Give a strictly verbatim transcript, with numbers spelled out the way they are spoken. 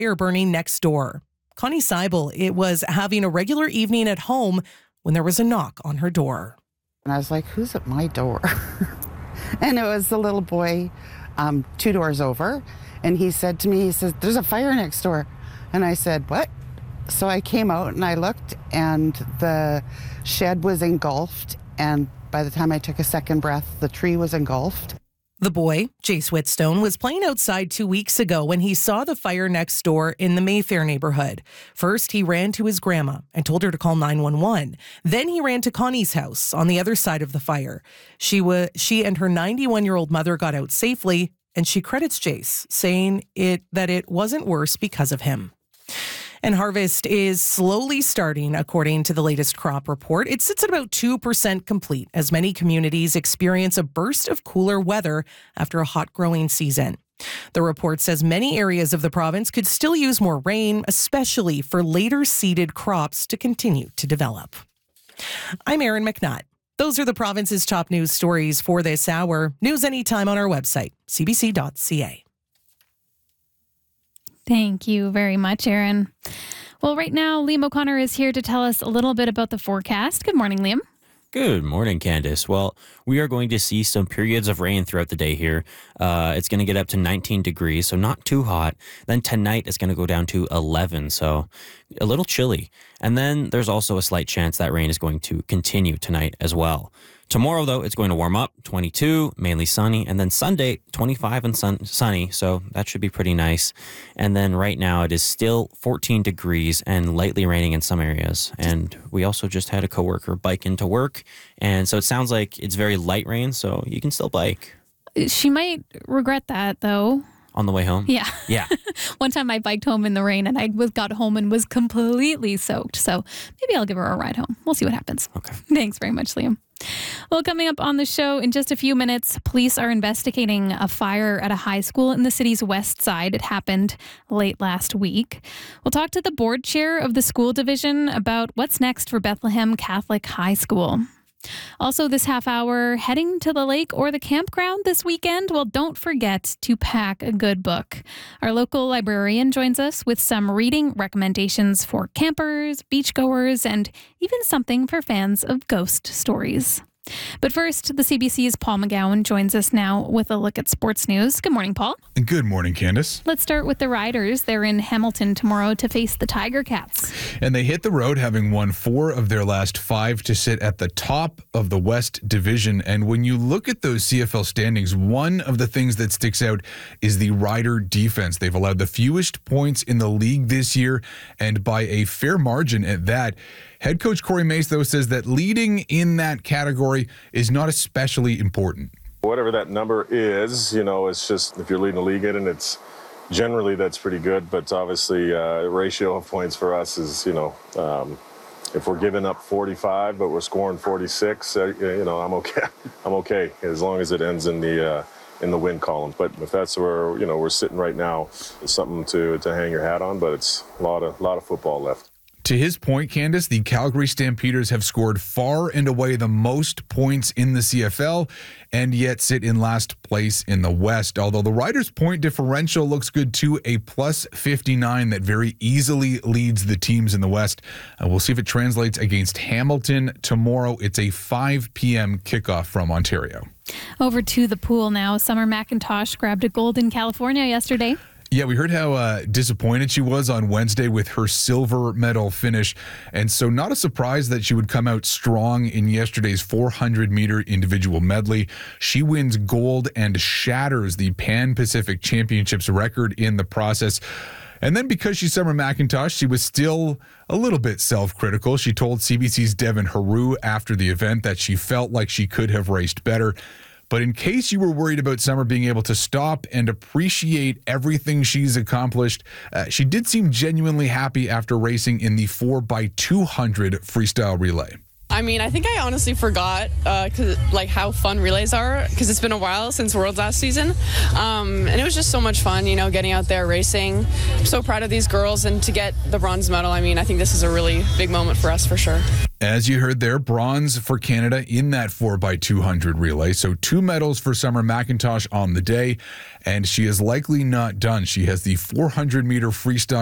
fire burning next door. Connie Seibel, it was having a regular evening at home when there was a knock on her door. And I was like, who's at my door? And it was the little boy um, two doors over. And he said to me, he says, there's a fire next door. And I said, what? So I came out and I looked, and the shed was engulfed. And by the time I took a second breath, the tree was engulfed. The boy, Jace Whitstone, was playing outside two weeks ago when he saw the fire next door in the Mayfair neighborhood. First, he ran to his grandma and told her to call nine one one. Then he ran to Connie's house on the other side of the fire. She was, she and her ninety-one-year-old mother got out safely, and she credits Jace, saying it that it wasn't worse because of him. And harvest is slowly starting, according to the latest crop report. It sits at about two percent complete as many communities experience a burst of cooler weather after a hot growing season. The report says many areas of the province could still use more rain, especially for later seeded crops to continue to develop. I'm Erin McNutt. Those are the province's top news stories for this hour. News anytime on our website, c b c dot c a. Thank you very much, Erin. Well, right now, Liam O'Connor is here to tell us a little bit about the forecast. Good morning, Liam. Good morning, Candace. Well, we are going to see some periods of rain throughout the day here. Uh, it's going to get up to nineteen degrees, so not too hot. Then tonight it's going to go down to eleven, so a little chilly. And then there's also a slight chance that rain is going to continue tonight as well. Tomorrow, though, it's going to warm up, twenty-two, mainly sunny, and then Sunday, twenty-five and sun- sunny, so that should be pretty nice. And then right now, it is still fourteen degrees and lightly raining in some areas. And we also just had a coworker bike into work, and so it sounds like it's very light rain, so you can still bike. She might regret that, though. On the way home? Yeah. Yeah. One time I biked home in the rain and I was got home and was completely soaked. So maybe I'll give her a ride home. We'll see what happens. Okay. Thanks very much, Liam. Well, coming up on the show in just a few minutes, police are investigating a fire at a high school in the city's west side. It happened late last week. We'll talk to the board chair of the school division about what's next for Bethlehem Catholic High School. Also this half hour, heading to the lake or the campground this weekend? Well, don't forget to pack a good book. Our local librarian joins us with some reading recommendations for campers, beachgoers, and even something for fans of ghost stories. But first, the C B C's Paul McGowan joins us now with a look at sports news. Good morning, Paul. Good morning, Candace. Let's start with the Riders. They're in Hamilton tomorrow to face the Tiger Cats. And they hit the road having won four of their last five to sit at the top of the West Division. And when you look at those C F L standings, one of the things that sticks out is the Rider defense. They've allowed the fewest points in the league this year, and by a fair margin at that. Head coach Corey Mace, though, says that leading in that category is not especially important. Whatever that number is, you know, it's just if you're leading the league in it, it's generally that's pretty good. But obviously, uh, ratio of points for us is, you know, um, if we're giving up forty-five, but we're scoring forty-six, uh, you know, I'm okay. I'm okay as long as it ends in the uh, in the win column. But if that's where, you know, we're sitting right now, it's something to to hang your hat on. But it's a lot of lot of football left. To his point, Candace, the Calgary Stampeders have scored far and away the most points in the C F L and yet sit in last place in the West. Although the Riders' point differential looks good too, a plus fifty-nine that very easily leads the teams in the West. Uh, we'll see if it translates against Hamilton tomorrow. It's a five p.m. kickoff from Ontario. Over to the pool now. Summer McIntosh grabbed a gold in California yesterday. Yeah, we heard how uh, disappointed she was on Wednesday with her silver medal finish. And so not a surprise that she would come out strong in yesterday's four hundred meter individual medley. She wins gold and shatters the Pan Pacific Championships record in the process. And then because she's Summer McIntosh, she was still a little bit self-critical. She told C B C's Devin Haru after the event that she felt like she could have raced better. But in case you were worried about Summer being able to stop and appreciate everything she's accomplished, uh, she did seem genuinely happy after racing in the four by two hundred freestyle relay. I mean, I think I honestly forgot uh, cause, like how fun relays are because it's been a while since Worlds last season. Um, and it was just so much fun, you know, getting out there racing. I'm so proud of these girls, and to get the bronze medal, I mean, I think this is a really big moment for us for sure. As you heard there, bronze for Canada in that four by two hundred relay. So two medals for Summer McIntosh on the day, and she is likely not done. She has the four hundred meter freestyle